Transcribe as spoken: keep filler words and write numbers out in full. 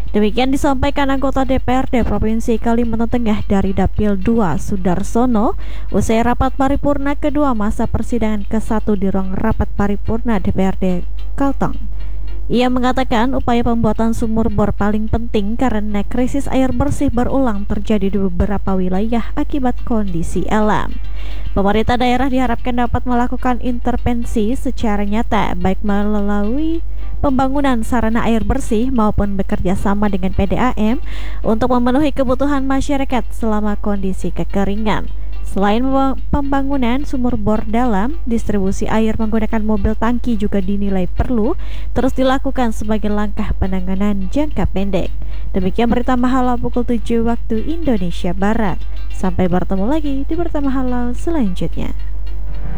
Demikian disampaikan anggota D P R D Provinsi Kalimantan Tengah dari Dapil dua Sudarsono usai rapat paripurna kedua masa persidangan ke satu di ruang rapat paripurna D P R D Kalteng. Ia mengatakan upaya pembuatan sumur bor paling penting karena krisis air bersih berulang terjadi di beberapa wilayah akibat kondisi alam. Pemerintah daerah diharapkan dapat melakukan intervensi secara nyata baik melalui pembangunan sarana air bersih maupun bekerja sama dengan P D A M untuk memenuhi kebutuhan masyarakat selama kondisi kekeringan. Selain pembangunan sumur bor dalam, distribusi air menggunakan mobil tangki juga dinilai perlu terus dilakukan sebagai langkah penanganan jangka pendek. Demikian berita Mahala pukul tujuh waktu Indonesia Barat. Sampai bertemu lagi di berita Mahala selanjutnya.